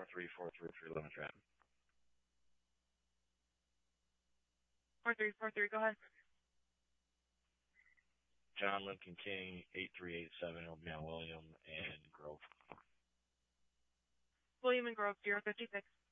4343 Lemon Trap. 4343, go ahead. John Lincoln King, 8387. It'll be on William and Grove. William and Grove, 056.